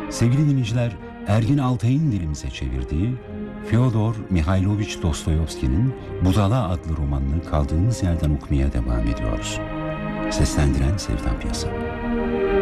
Sevgili dinleyiciler, Ergin Altay'ın dilimize çevirdiği Fyodor Mihailovich Dostoyevski'nin Budala adlı romanını kaldığımız yerden okumaya devam ediyoruz. Seslendiren Sevdan Piyasa.